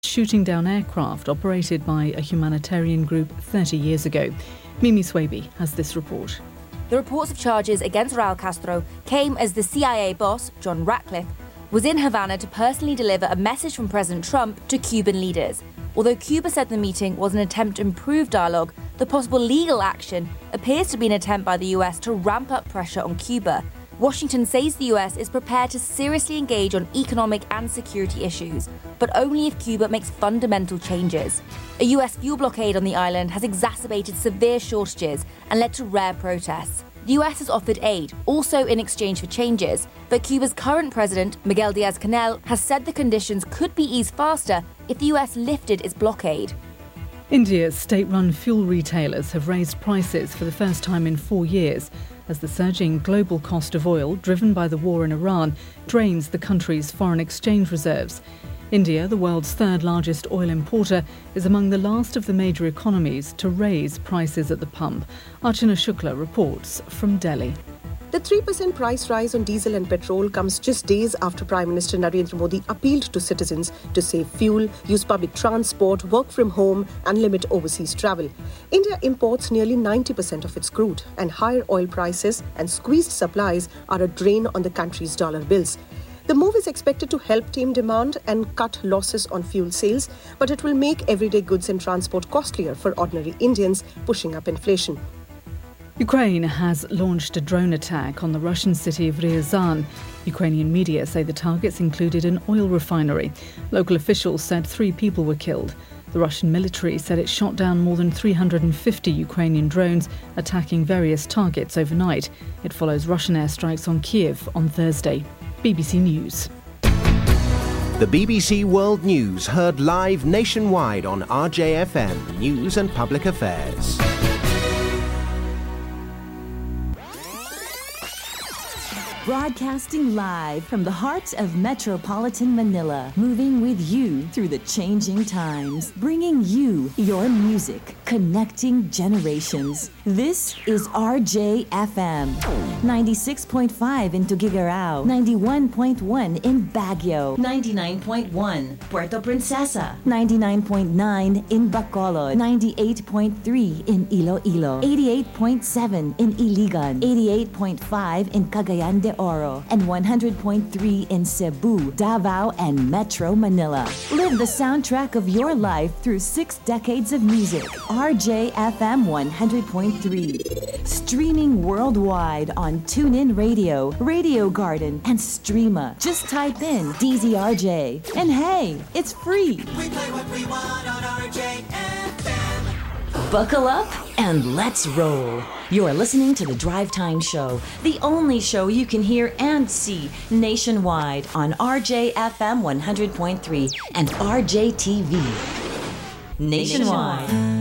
shooting down aircraft operated by a humanitarian group 30 years ago. Mimi Swaby has this report. The reports of charges against Raul Castro came as the CIA boss, John Ratcliffe, was in Havana to personally deliver a message from President Trump to Cuban leaders. Although Cuba said the meeting was an attempt to improve dialogue, the possible legal action appears to be an attempt by the US to ramp up pressure on Cuba. Washington says the US is prepared to seriously engage on economic and security issues, but only if Cuba makes fundamental changes. A US fuel blockade on the island has exacerbated severe shortages and led to rare protests. The US has offered aid, also in exchange for changes, but Cuba's current president, Miguel Diaz-Canel, has said the conditions could be eased faster if the US lifted its blockade. India's state-run fuel retailers have raised prices for the first time in 4 years as the surging global cost of oil, driven by the war in Iran, drains the country's foreign exchange reserves. India, the world's third largest oil importer, is among the last of the major economies to raise prices at the pump. Archana Shukla reports from Delhi. The 3% price rise on diesel and petrol comes just days after Prime Minister Narendra Modi appealed to citizens to save fuel, use public transport, work from home and limit overseas travel. India imports nearly 90% of its crude, and higher oil prices and squeezed supplies are a drain on the country's dollar bills. The move is expected to help tame demand and cut losses on fuel sales, but it will make everyday goods and transport costlier for ordinary Indians, pushing up inflation. Ukraine has launched a drone attack on the Russian city of Ryazan. Ukrainian media say the targets included an oil refinery. Local officials said 3 people were killed. The Russian military said it shot down more than 350 Ukrainian drones, attacking various targets overnight. It follows Russian airstrikes on Kiev on Thursday. BBC News. The BBC World News heard live nationwide on RJFM News and Public Affairs. Broadcasting live from the heart of metropolitan Manila, moving with you through the changing times, bringing you your music, connecting generations. This is RJFM, 96.5 in Tuguegarao, 91.1 in Baguio, 99.1 Puerto Princesa, 99.9 in Bacolod, 98.3 in Iloilo, 88.7 in Iligan, 88.5 in Cagayan de Oro, and 100.3 in Cebu, Davao, and Metro Manila. Live the soundtrack of your life through 6 decades of music. RJFM 100.3. Streaming worldwide on TuneIn Radio, Radio Garden, and Streama. Just type in DZRJ. And hey, it's free. We play what we want on RJFM. Buckle up and let's roll. You're listening to The Drive Time Show, the only show you can hear and see nationwide on RJFM 100.3 and RJTV. Nationwide.